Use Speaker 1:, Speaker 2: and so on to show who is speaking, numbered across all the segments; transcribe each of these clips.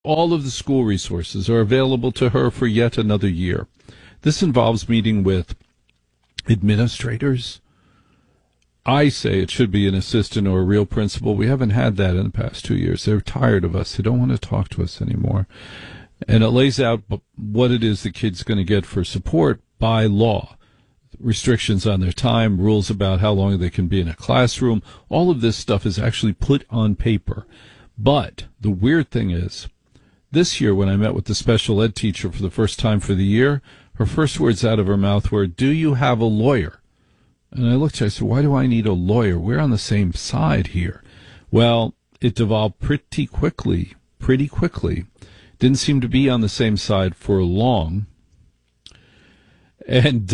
Speaker 1: All of the school resources are available to her for yet another year. This involves meeting with administrators. I say it should be an assistant or a real principal. We haven't had that in the past 2 years. They're tired of us. They don't want to talk to us anymore. And it lays out what it is the kid's going to get for support by law. Restrictions on their time, rules about how long they can be in a classroom. All of this stuff is actually put on paper. But the weird thing is, this year when I met with the special ed teacher for the first time for the year, her first words out of her mouth were, "Do you have a lawyer?" And I looked at her, I said, "Why do I need a lawyer? We're on the same side here." Well, it devolved pretty quickly. Didn't seem to be on the same side for long. And,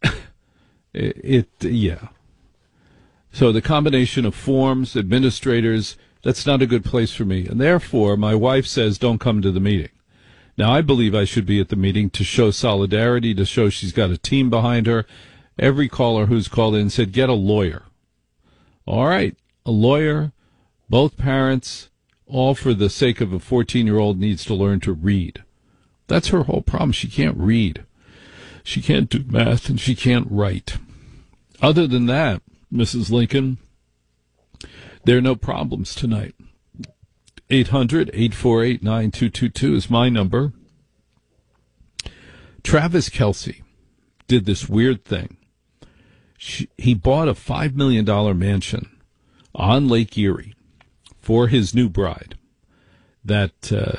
Speaker 1: yeah. So the combination of forms, administrators, that's not a good place for me. And therefore, my wife says, don't come to the meeting. Now, I believe I should be at the meeting to show solidarity, to show she's got a team behind her. Every caller who's called in said, get a lawyer. All right, a lawyer, both parents, all for the sake of a 14-year-old needs to learn to read. That's her whole problem. She can't read. She can't do math, and she can't write. Other than that, Mrs. Lincoln, there are no problems tonight. 800-848-9222 is my number. Travis Kelce did this weird thing. He bought a $5 million mansion on Lake Erie for his new bride. That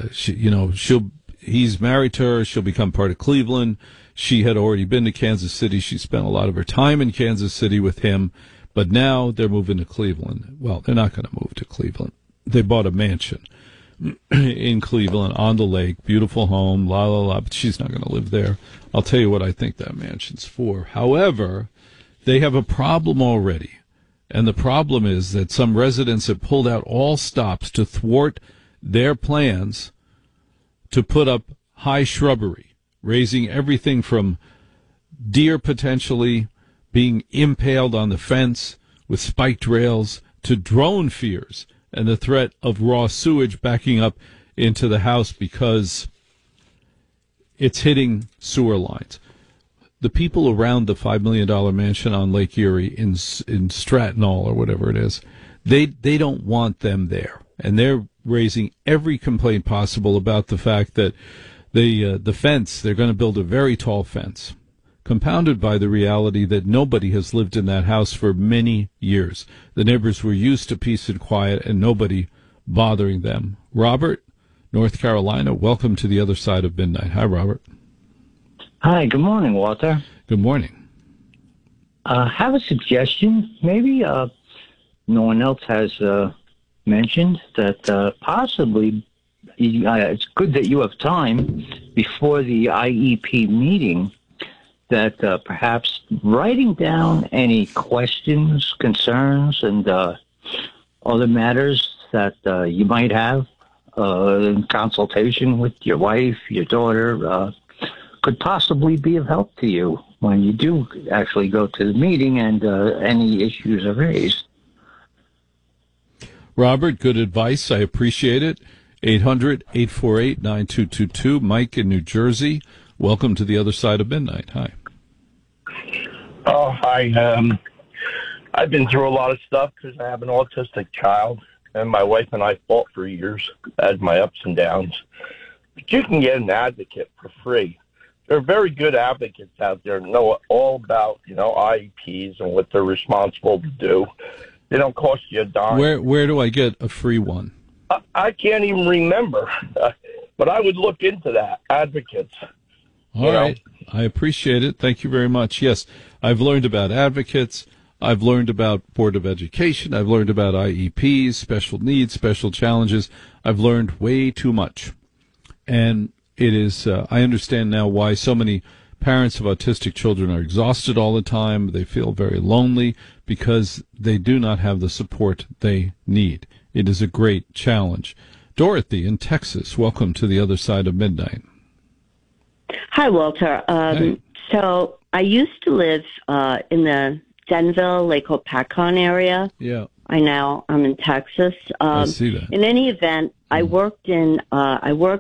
Speaker 1: he's married to her. She'll become part of Cleveland. She had already been to Kansas City. She spent a lot of her time in Kansas City with him, but now they're moving to Cleveland. Well, they're not going to move to Cleveland. They bought a mansion in Cleveland on the lake, beautiful home, but she's not going to live there. I'll tell you what I think that mansion's for. However, they have a problem already, and the problem is that some residents have pulled out all stops to thwart their plans to put up high shrubbery, raising everything from deer potentially being impaled on the fence with spiked rails to drone fears and the threat of raw sewage backing up into the house because it's hitting sewer lines. The people around the $5 million mansion on Lake Erie in Strattonall or whatever it is, they don't want them there. And they're raising every complaint possible about the fact that the fence, they're going to build a very tall fence, compounded by the reality that nobody has lived in that house for many years. The neighbors were used to peace and quiet and nobody bothering them. Robert, North Carolina, welcome to the other side of midnight. Hi, Robert.
Speaker 2: Hi, good morning, Walter.
Speaker 1: Good morning.
Speaker 2: Have a suggestion. Maybe no one else has mentioned that possibly it's good that you have time before the IEP meeting that perhaps writing down any questions, concerns, and other matters that you might have in consultation with your wife, your daughter, could possibly be of help to you when you do actually go to the meeting and any issues are raised.
Speaker 1: Robert, good advice. I appreciate it. 800-848-9222. Mike in New Jersey. Welcome to the other side of midnight. Hi.
Speaker 3: Oh, hi. I've been through a lot of stuff because I have an autistic child, and my wife and I fought for years. I had my ups and downs. But you can get an advocate for free. There are very good advocates out there who know all about, IEPs and what they're responsible to do. They don't cost you a dime.
Speaker 1: Where do I get a free one?
Speaker 3: I can't even remember, but I would look into that. Advocates.
Speaker 1: All right. I appreciate it. Thank you very much. Yes, I've learned about advocates. I've learned about Board of Education. I've learned about IEPs, special needs, special challenges. I've learned way too much. And it is, I understand now why so many parents of autistic children are exhausted all the time. They feel very lonely because they do not have the support they need. It is a great challenge. Dorothy in Texas, welcome to the other side of midnight.
Speaker 4: Hi, Walter.
Speaker 1: Hey.
Speaker 4: So I used to live in the Denville, Lake Hopatcong area.
Speaker 1: Yeah.
Speaker 4: I'm in Texas.
Speaker 1: I see that.
Speaker 4: In any event, I worked